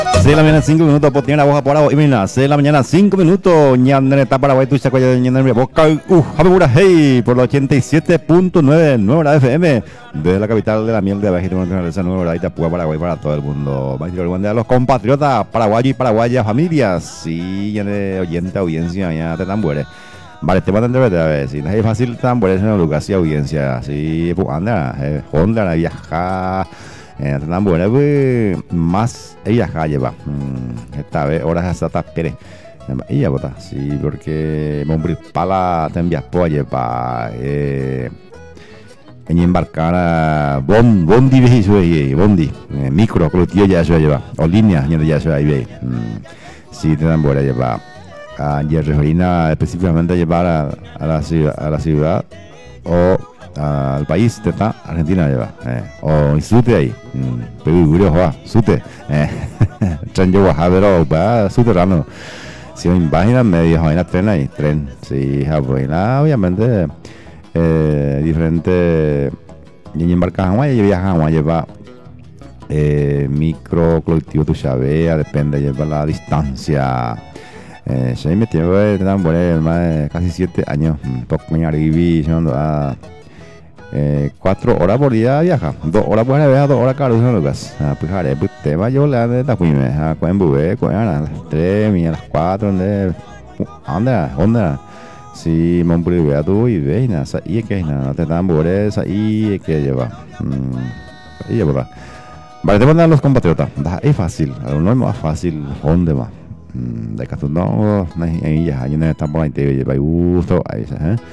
6 de la mañana, 5 minutos, pues tiene la hoja por ahora. Y mira, 6 de la mañana, 5 minutos. Ñandere está Paraguay, tu chaco, ñandere, boca, Javegura, hey, por la 87.9, Nueva Hora FM, desde la capital de la miel de abajo, esa Nueva Hora, Itapúa, Paraguay, para todo el mundo. A los compatriotas, paraguayos y paraguayas, familias, sí, oyente, audiencia, ya te tan buenas. Vale, te mandan de verdad, a ver, si no es fácil, tan buenas en el lugar, si audiencia, si, pues anda, Honda, viajar. Tan buena, pues, más ella lleva. Esta vez, horas hasta tapere. Ella bota, sí, porque Mombri Pala te envías por lleva. En embarcar a Bondi, Bondi, micro, colectivo ya se lleva. O línea, ya se ve. Sí, te dan buena lleva. A referina específicamente a llevar a la ciudad o al país de Argentina lleva o sute ahí pero joa sute tren yo pero va subterráneo si me imagina medio hay tren ahí tren sí buena obviamente diferente y embarcar y viajar lleva micro colectivo tu sabes depende lleva la distancia. Se me tiene tan buena casi 7 años poco me arribí a 4 horas por día viaja 2 horas por día 2 horas caro son lucas pues haré pues te va yo la de tapuime a cuen bube cuen a las 3 a las 4 donde onda si mon privé tu y ve na sa y que na te dan bores ahí que lleva y lleva vale te mandan los compatriotas es fácil no es más fácil donde va de que tú no ahí ya no está por ahí te lleva gusto ahí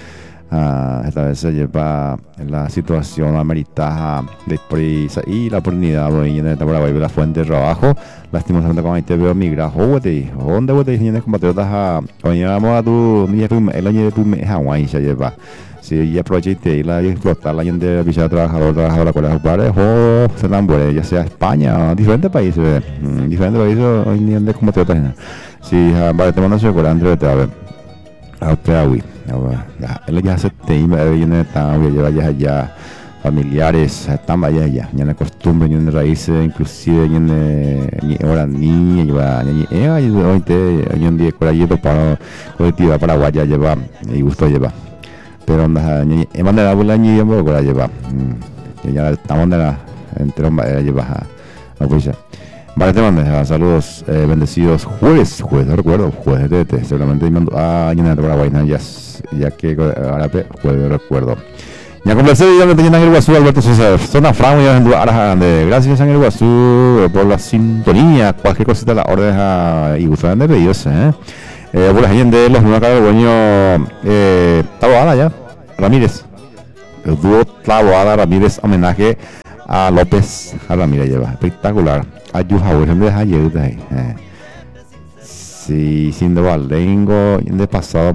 esta vez se lleva la situación amerita de prisa y la oportunidad de en esta Paraguay la fuente de trabajo lastimosamente cuando te veo migrar donde vos te tienes compatriotas cuando llegamos a tu el año de tu Hawái se lleva si ya aprovechaste y la explotar la gente de visa trabajador con los padres o se dan buenas ya sea España o diferentes países hoy en día compatriotas si vale te mando su corante te va a ver Austrawi, él ya se te iba a llevar ya familiares, están allá ya la costumbre, ni raíces, inclusive ni ahora ni lleva hoy en día por allí para colectiva paraguaya lleva y gusto lleva, pero anda en manera de ni lleva por lleva, ya estamos de la entre lleva a pues vale, te mando saludos, bendecidos jueves, no recuerdo, jueves de seguramente me mando en Paraguay, ya que ahora jueves recuerdo. Ya complacer ya me tenía en el Guazú, Alberto César, zona Franco ya en Arajande. Gracias en el Guazú por la sintonía, cualquier cosita la orden y gustan de pedidos, por la gente de los nuevos caragüeños, Taboada ya, Ramírez, el dúo Taboada Ramírez, homenaje a López Ramírez lleva, espectacular. Ayuda, por ejemplo, ayer sí, sin de Valengo, de pasado,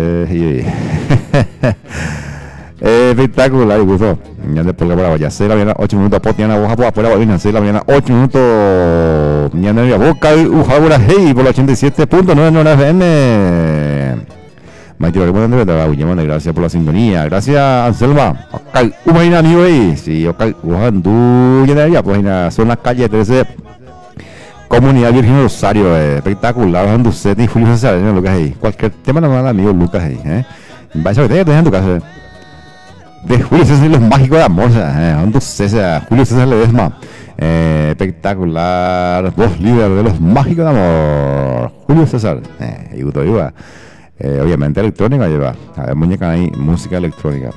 espectacular, gusto. Ya después para allá, 6 de la mañana, 8 minutos, potiana, boja, por afuera, 6 de la mañana, 8 minutos, ya no había boca, ujabura, hey, por la 87.9 Nueva FM. Maite, gracias por la sintonía, gracias, Anselma. Ok, imagina ni hoy, sí, ok, Ujandu, ya pues, son las calles 13. Comunidad Virgen Rosario, espectacular, Anducete y Julio César, Lucas ahí. Cualquier tema no me amigo Lucas ahí, vaya a ver, en tu casa. De Julio César y los mágicos de amor, Anducete, Julio César Ledesma, espectacular, voz líder de los mágicos de amor, Julio César, y Guto Iba. Obviamente electrónica lleva, muñeca ahí, música electrónica.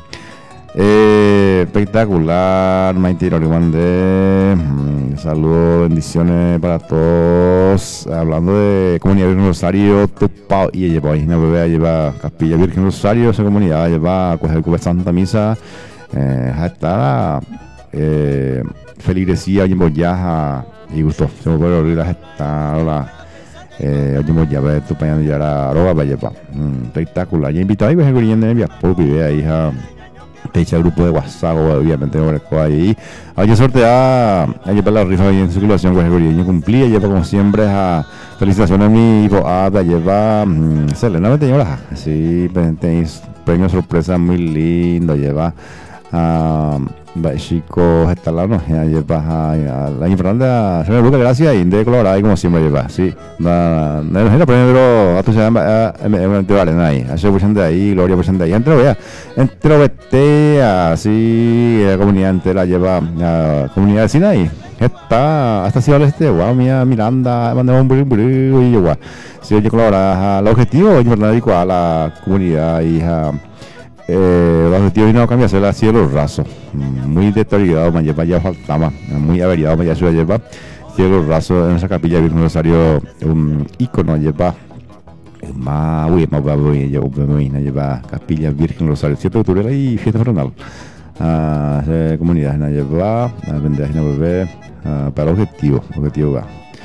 Espectacular, Maite Origuande, saludos, bendiciones para todos. Hablando de Comunidad Virgen Rosario, Tupao y lleva ahí una bebé, lleva Capilla Virgen Rosario, esa comunidad lleva coger cuba Santa Misa, hasta feligresía y boyaja y gusto. Se me puede abrir la oye ya ve tu pañal ya la roba va llevar espectacular. Ya invito ahí pues el de envía poco idea ahí te echa el grupo de WhatsApp obviamente ahí hay sortea a llevar la rifa ahí en circulación con el yo cumplí lleva como siempre a felicitaciones a mi hijo a lleva Selena señora sí tenéis premio sorpresa muy lindo lleva Chico Estalano, ya lleva la Fernanda, señor Lucas, gracias, y de Colorado, y como siempre lleva, sí. No es la primera, a tu se llama, vale, ahí, hace presente ahí, Gloria presente ahí, entre vete, así, la comunidad entera lleva, la comunidad vecina ahí, está, hasta Ciudad del Este, guau, mía, Miranda, mandamos un brillo, y yo, guau, si yo Colorado, el objetivo, yo dedico a la comunidad y a el objetivo no cambia ser a cielo raso, muy deteriorado, me lleva ya faltaba, muy averiado, me lleva cielo raso en esa capilla de Virgen Rosario, un icono lleva más, lleva capilla Virgen Rosario, 7 de octubre y fiesta patronal, comunidad, lleva, vendejas, volver, para objetivo va,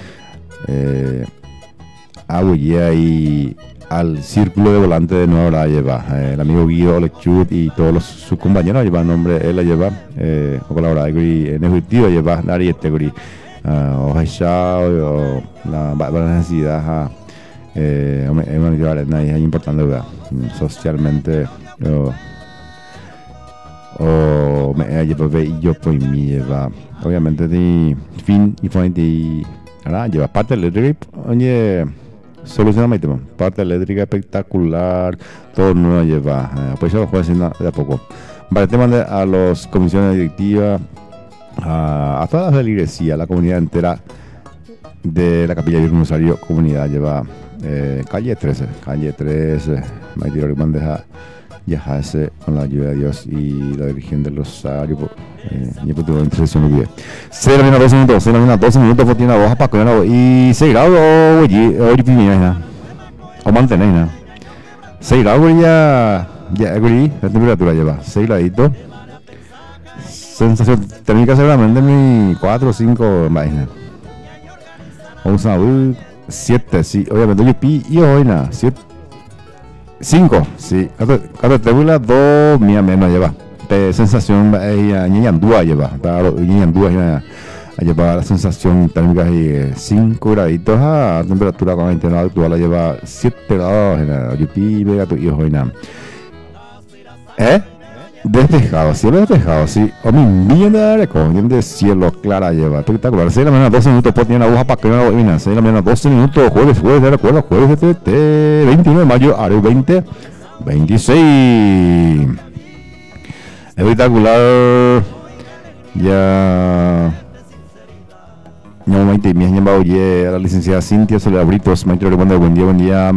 y al círculo de volante de nuevo la lleva el amigo Guido Olechut y todos sus compañeros llevan nombre, él la lleva o colabora en el objetivo lleva Dari Eteguri o la necesidad es una importante socialmente o me lleva y yo pues mi lleva obviamente de fin y fuente y lleva parte del trip oye solucionamiento, parte eléctrica espectacular, todo nuevo lleva, pues ya lo juegas de a poco. Vale, te mandé a las comisiones directivas, a todas las feligresías, la comunidad entera de la Capilla Virgen Rosario, comunidad lleva calle 13, Maitiro Rimán deja viajarse con la ayuda de Dios y la Virgen del Rosario. Y pues tuvo intercesión muy bien. 6 de la mañana 12 minutos, pues tiene la hoja para comer y 6 grados hoy pimienta o mantener 6 grados ya agree, la temperatura lleva 6 graditos. Sensación térmica seguramente mi 4 o 5 máquinas. Vamos a ver 7, sí, obviamente yo pi y hoy nada, 7 5, sí, cada tebula 2 mía menos lleva. Sensación ñandúa lleva, ñandúa lleva la sensación térmica y 5 graditos a temperatura con interna actual la lleva 7 grados en la yupi mega tu hijo hoy despejado, cielo despejado, sí, o mi bien de cielo clara lleva, espectacular. 6 de la mañana 12 minutos, pues tiene la aguja para que no la bobina. 6 de la mañana 12 minutos, jueves, de recuerdo, jueves 29 de mayo, Ares 2026. Espectacular. Ya. No, Maite, mi año oye a la licenciada Cintia Soledad Britos, Maite, buen día,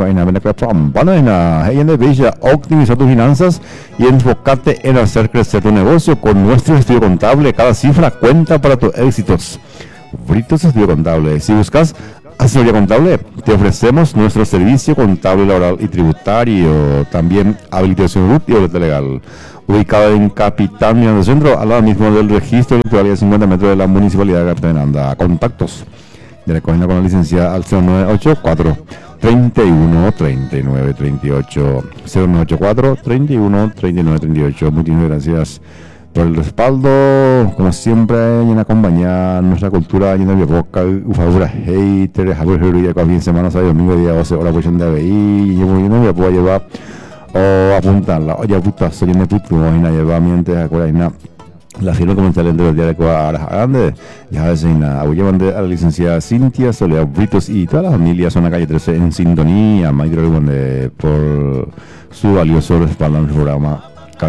Bella, optimizar tus finanzas y enfocarte en hacer crecer tu negocio con nuestro estudio contable. Cada cifra cuenta para tus éxitos. Britos Estudio Contable. Si buscas asesoría contable, te ofrecemos nuestro servicio contable, laboral y tributario. También habilitación RUT y boleto legal. Ubicado en Capitán Miranda Centro, al lado mismo del registro electoral a 50 metros de la municipalidad de Cartagena. Contactos de la con la licenciada al 0984 31 39 38 0984 31 39 38. Muchísimas gracias por el respaldo, como siempre, en la compañía, nuestra cultura, en la boca, ufadura, hater, Javier Heruya, con fin semana, sábado, domingo, día 12 horas, pues de ABI, y yo no me puedo llevar o apuntarla, oye, puta, soy en el puto, y na lleva mientes, acuerda, la firma comercial entre los días de Cuadras Grande, ya a veces nada, voy a la licenciada Cintia Soledad Britos y toda la familia son la calle 13 en sintonía, Maestro por su valioso respaldo en el programa.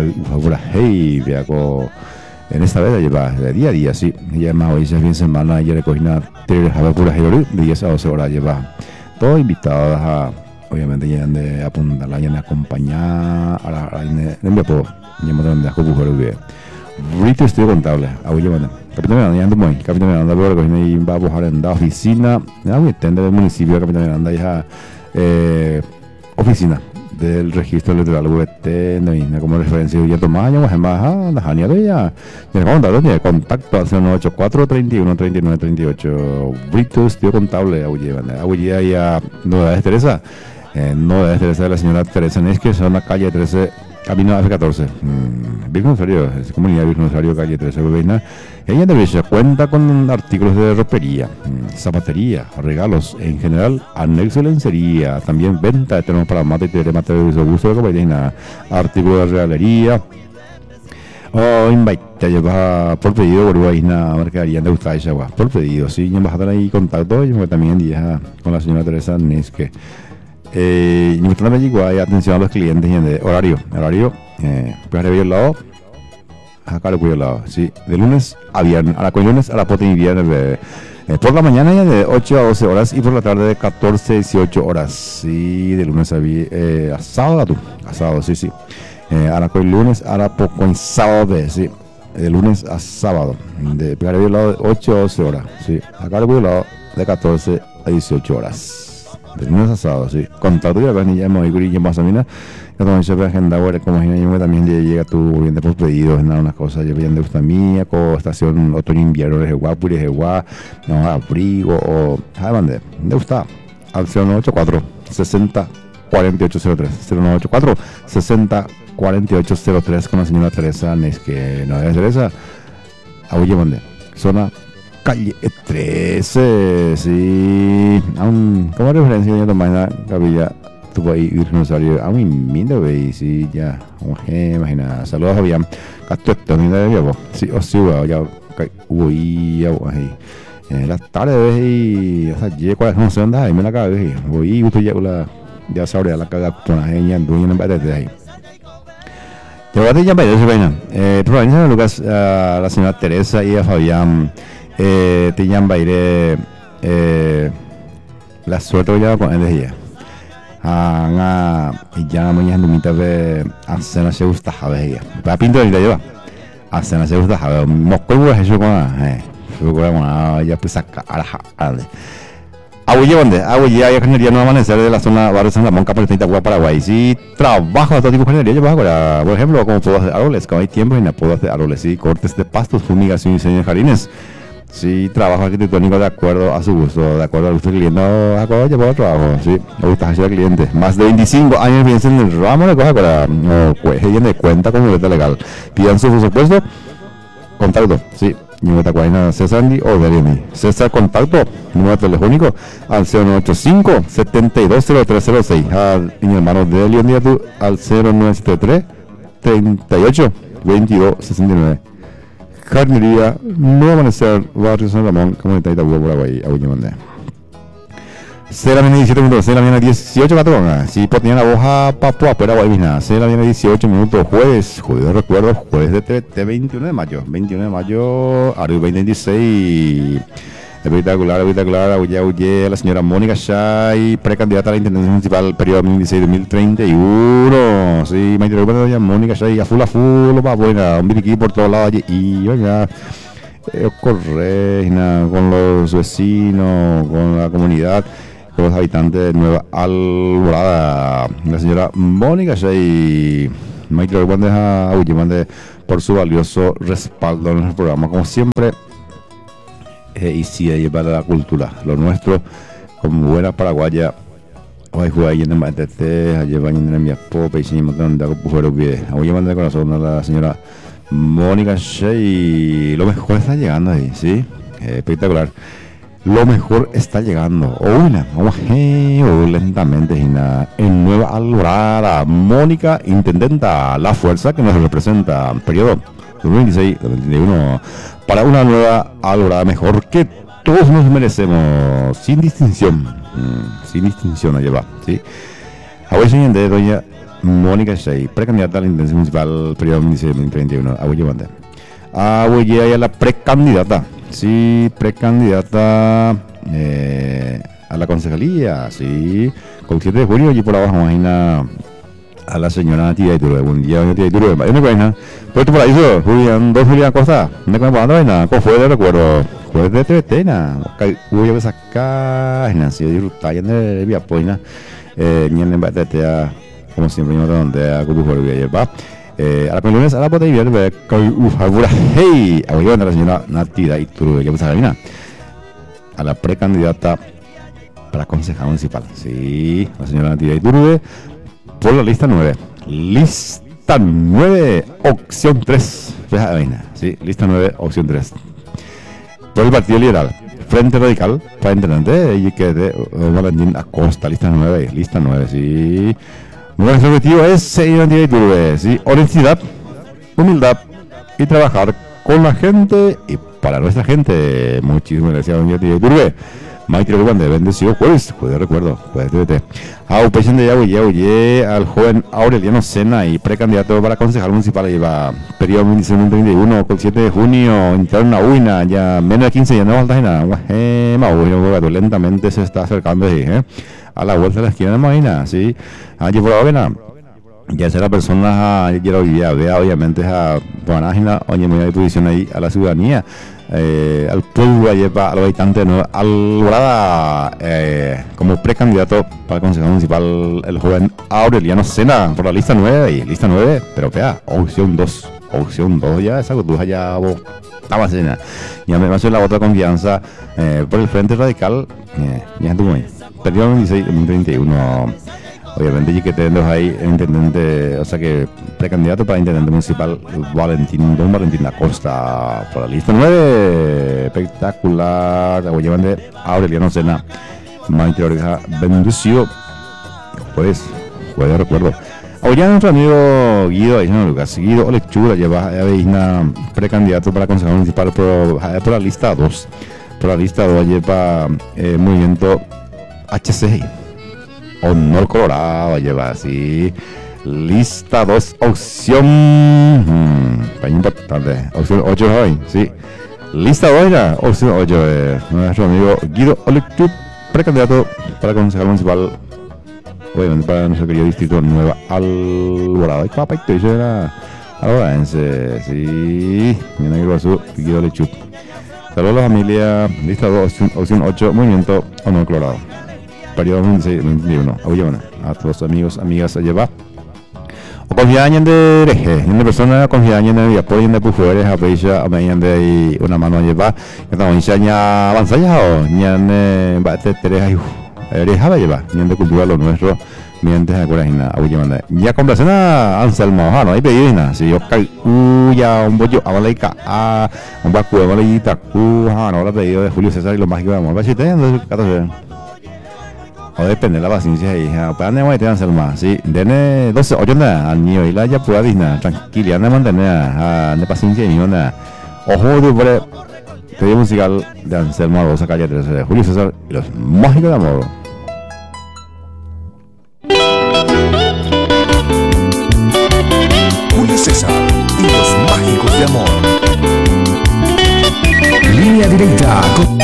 Hey, viaco en esta vez la lleva de día a día, sí. Ella más hoy es bien semana, ayer le cogí una pura de 10 a 12 horas lleva. Todos invitados a, obviamente, llegan de apuntarla, llegan de acompañar a la envía por llamando de Ajubujo de Brito Estudio Contable, a William. Capitán Miranda, ya muy. Capitán Miranda, luego cogí y va a bajar en la oficina, del municipio de Capitán Miranda, ya oficina del registro electoral VT, no como referencia ya tomaño, más la Jania de ella. De contacto al 0984 31 39 38. Brito Estudio Contable, Aguilla ya Novedades Teresa. Novedades Teresa de la señora Teresa Nesque, son la calle 13, camino F14. Virgen Rosario, es comunidad Virgen Rosario, calle 13, Urbana. Ella de Bella cuenta con artículos de ropería, zapatería, regalos en general, anexo de lencería, también venta, tenemos para mate y mate de gusto de compañía, artículos de realería, O invita lleva por pedido Uruguay na mercadería de gusta esa por pedido sí ya bajar ahí contacto y también día con la señora Teresa Nesque y me están allí atención a los clientes y de horario pues de lado acá lo cuido lado sí de lunes a viernes a la lunes a la pote y viernes por la mañana ya de 8 a 12 horas y por la tarde de 14 a 18 horas sí de lunes a sábado a sábado sí ahora con el lunes, ahora poco en sábado, sí, de lunes a sábado, de pegar el lado de 8 a 12 horas, sí, acá el lado de 14 a 18 horas, de lunes a sábado, sí, contacto ya ven ya hemos ido y ya más a mí, que también se ve agenda ahora, como imagino también llega tu bien de post pedidos, nada, unas cosas, ya bien de gusta mía, con estación otoño invierno, de guapo y de guá, no, abrigo, o, ¿saben de gusta? Al 0984 60 4803, 0984 60 4803 con la señora Teresa Nesque. No es Teresa, Abuye Mande, zona calle 13, sí. Como referencia, ya tomé Capilla, tuvo ahí Virgen Rosario, a mí mindo veis, sí, ya, imagina, saludos a Fabián, Casto esto, ni de vivo, sí, o sí, ya, hubo ahí, ya, ahí. Las tardes, y, o sea, llego no sé dónde, ahí me la cago, voy, usted ya sabré la caga, con la gente, dueño en vez de ahí. Yo voy a llamar a vaina. Probablemente Lucas, la señora Teresa y a Fabián te llamaré la suerte ya con él de ella. Ya mañana mitad de hacer se gusta a ver ella. Va pintar y la lleva. Hacer se gusta a ver. Moscú es eso con ya pues saca a la Abuye, ¿dónde? Abuye, hay ingeniería no amanecer de la zona Barrio San Ramón, Capaletita, Paraguay. Si trabajo de todo tipo de ingeniería, yo bajo ahora, por ejemplo, como puedo hacer árboles, como hay tiempo y no puedo hacer árboles, sí, cortes de pastos, fumigación y diseño de jardines. Si trabajo arquitectónico de acuerdo a su gusto, de acuerdo al gusto del cliente, no, de acuerdo, yo puedo trabajo, sí, me gusta hacer al cliente. Más de 25 años de experiencia en el ramo de cosas para, no, pues, ella de cuenta con boleta legal. Pidan su presupuesto, contacto, sí. Número de Tacuaina César o Bereni. César contacto, número telefónico al 085 720306. Y mi hermano de León Díaz al 0973 38 22 69. Carnería Nuevo Amanecer, Barrio San Ramón, Comunidad de Itaúba, Paraguay, Aguillemandé. Se la viene 17 minutos, se la viene 18 patrona. Si ponían la hoja papua, pero guay, nada. Se la viene 18 minutos, jueves recuerdo, jueves de 21 de mayo. 21 de mayo, arriba 2026. Espectacular, Auye, la señora Mónica Shay, precandidata a la Intendencia Municipal, periodo 2016-2031. Sí, me interesa doña Mónica Shay, a full, va buena, un biriquí por todos lados allí. Y oiga, corre con los vecinos, con la comunidad, con los habitantes de Nueva Alborada. La señora Mónica Shay, me interesa Auye, por su valioso respaldo en el programa, como siempre. Y si llevar la cultura, lo nuestro, como buena paraguaya, hoy juega ahí en el Matete, allí van en mi esposa y sin montar de agujero bien. Hoy mandé con nosotros a la señora Mónica Shea, lo mejor está llegando ahí, ¿sí? Espectacular. Lo mejor está llegando. Vamos lentamente en Nueva Alborada. Mónica Intendenta, la fuerza que nos representa. Periodo 2016-2021. Para una nueva Alborada mejor que todos nos merecemos, sin distinción, allá va, ¿sí? Abuelo de doña Mónica Shea, precandidata a la Intendencia Municipal, periodo 2016-2031, abuelo a la precandidata, sí, precandidata a la concejalía, sí, con el 7 de junio, y por abajo, imagina a la señora Natividad Iturbe, un día Natividad Iturbe, no cuenta, pero tú por ahí, Julián, Julián Costa, no cuenta nada, ¿cómo fue de recuerdo? Fue de TVT, voy a sacar, nací de Rutaya, de Viapoina, ni en el BTT, como siempre, yo donde a Cubu Jorge lleva. A la lunes, a la pote y viernes, hey, a la señora Natividad Iturbe, que pasa a la precandidata para concejal municipal, sí, la señora Natividad Iturbe. Por la lista 9. Lista 9, opción 3. Sí, lista 9, opción 3. Por el Partido Liberal. Frente Radical, para intendente, y que de Valentín Acosta, lista 9, sí. Nuestro objetivo es seguir en Iturbe, sí. Honestidad, humildad y trabajar con la gente y para nuestra gente. Muchísimas gracias, don Yeti Turbe. Maite Urbande, bendecido jueves de recuerdo, jueves de Aupechen de Yahuye al joven Aureliano Sena y precandidato para concejal municipal. Iba periodo 2031 con 7 de junio, interna Uina, ya menos de 15 ya no falta nada. Lentamente se está acercando a la vuelta de la esquina de Marina, ¿sí? Allí por ahora ya sea la persona que quiero vivir, vea obviamente a Buenágina, oye, muy a disposición ahí a la ciudadanía, al pueblo, a los habitantes, ¿no? Alborada, como precandidato para el Consejo Municipal, el joven Aureliano Sena, por la lista 9, y lista 9, pero vea, opción 2, ya esa cotuja ya estaba cena. Ya me hace la otra confianza por el Frente Radical, ya estuvo ahí, perdió en 2031. Obviamente, y que tenemos ahí el intendente, o sea que precandidato para intendente municipal, don Valentín Acosta, por la lista 9, espectacular, de Aureliano Sena, Maite Oreja, bendecido, pues, de recuerdo. Hoy nuestro amigo Guido, Guido Olechura, lleva a precandidato para concejal municipal por la lista 2, lleva movimiento HCI. Honor Colorado lleva así. Lista 2, opción. Importante. Opción 8 hoy, sí. Lista 2 ya. Opción 8. Nuestro amigo Guido Olechut, precandidato para concejal municipal. Obviamente para nuestro querido distrito Nueva Alborada. Y papá, y era alboradense. Sí. Mira que pasó Guido Olechut. Saludos a la familia. Lista 2, opción 8. Movimiento Honor Colorado. Periodo 2021. A todos los amigos, amigas, allá va. O confianza de reje, en persona confianza en el apoyo de pufueres, a pecha, a media de una mano allá va. Estamos en ya avanzada o ya en bate tres ahí. Reja lleva, ni de cultura lo nuestro, mientras a Corajina, ya complacen a Anselmo, no hay pedido, si yo ya un bollo, a Valaica, a un vacu de Valaita, no la pedido de Julio César y lo más que vamos. Bachete, entonces, 14. O depende de la paciencia, hija. Para no te hacer más, sí. Dene 12 horas al niño y la ya pueda disna. Tranquilidad, no mantener de paciencia y nada. Ojo de por pedido musical de Anselmo Rosa Calle 13 de Julio César y los mágicos de amor. Julio César y los mágicos de amor. Línea directa.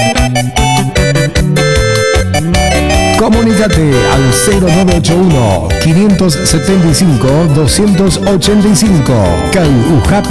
Comunícate al 0981 575 285. Can